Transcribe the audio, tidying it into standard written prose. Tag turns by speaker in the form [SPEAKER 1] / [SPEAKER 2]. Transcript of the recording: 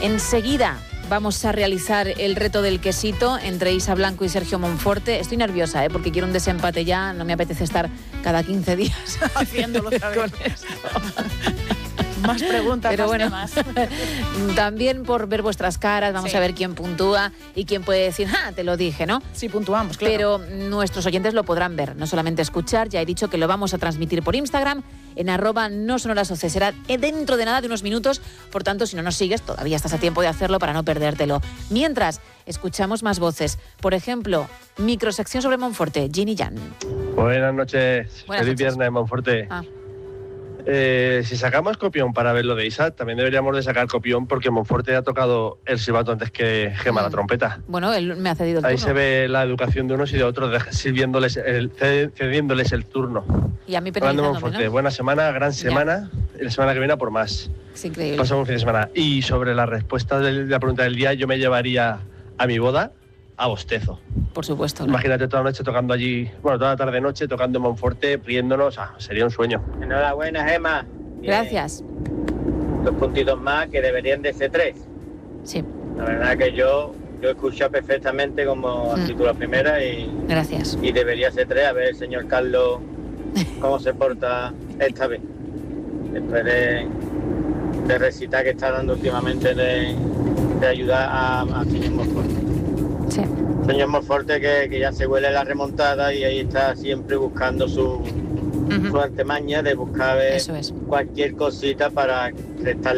[SPEAKER 1] Enseguida vamos a realizar el reto del quesito entre Isa Blanco y Sergio Monforte. Estoy nerviosa, porque quiero un desempate ya. No me apetece estar cada 15 días
[SPEAKER 2] haciéndolo otra vez.
[SPEAKER 1] Con esto.
[SPEAKER 2] Más preguntas,
[SPEAKER 1] pero
[SPEAKER 2] más
[SPEAKER 1] bueno, temas. También por ver vuestras caras, vamos a ver quién puntúa y quién puede decir, te lo dije, ¿no?
[SPEAKER 2] Sí, puntuamos, claro.
[SPEAKER 1] Pero nuestros oyentes lo podrán ver, no solamente escuchar. Ya he dicho que lo vamos a transmitir por Instagram, en @nosonorasoce. Será dentro de nada, de unos minutos. Por tanto, si no nos sigues, todavía estás a tiempo de hacerlo para no perdértelo. Mientras, escuchamos más voces. Por ejemplo, microsección sobre Monforte, Ginny Jan.
[SPEAKER 3] Buenas noches. Feliz viernes, Monforte. Si sacamos copión para ver lo de Isa, también deberíamos de sacar copión porque Monforte ha tocado el silbato antes que Gema la trompeta.
[SPEAKER 1] Bueno, él me ha cedido el turno.
[SPEAKER 3] Ahí se ve la educación de unos y de otros, cediéndoles el turno.
[SPEAKER 1] Y a mí penalizándome,
[SPEAKER 3] Monforte,
[SPEAKER 1] ¿no?
[SPEAKER 3] Buena semana, gran semana, y la semana que viene a por más.
[SPEAKER 1] Es increíble.
[SPEAKER 3] Pasamos un fin de semana. Y sobre la respuesta de la pregunta del día, yo me llevaría a mi boda a Bostezo.
[SPEAKER 1] Por supuesto. ¿no?
[SPEAKER 3] Imagínate toda la noche tocando allí, toda la tarde-noche tocando en Monforte, riéndonos, sería un sueño.
[SPEAKER 4] Enhorabuena, Gema.
[SPEAKER 1] Gracias.
[SPEAKER 4] 2 puntitos más que deberían de ser 3.
[SPEAKER 1] Sí.
[SPEAKER 4] La verdad que yo he escuchado perfectamente como has dicho la primera y...
[SPEAKER 1] Gracias.
[SPEAKER 4] Y debería ser 3, a ver el señor Carlos cómo se porta esta vez. Después de recitar que está dando últimamente de ayudar a señor Monforte.
[SPEAKER 1] Sí.
[SPEAKER 4] Señor Monforte que ya se huele la remontada y ahí está siempre buscando su artemaña de buscar cualquier cosita para restarle